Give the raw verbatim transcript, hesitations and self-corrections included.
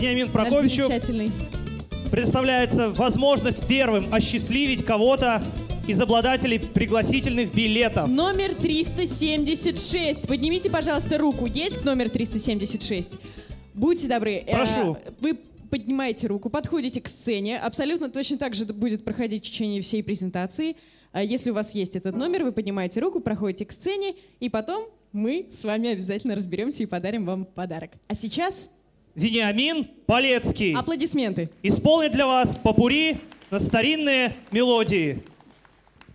Вениамину Прокофьевичу предоставляется возможность первым осчастливить кого-то из обладателей пригласительных билетов. Номер триста семьдесят шесть. Поднимите, пожалуйста, руку. Есть номер триста семьдесят шесть? Будьте добры. Прошу. Э, вы поднимаете руку, подходите к сцене. Абсолютно точно так же это будет проходить в течение всей презентации. Если у вас есть этот номер, вы поднимаете руку, проходите к сцене, и потом мы с вами обязательно разберемся и подарим вам подарок. А сейчас... Вениамин Полецкий. Аплодисменты. Исполнит для вас попурри на старинные мелодии.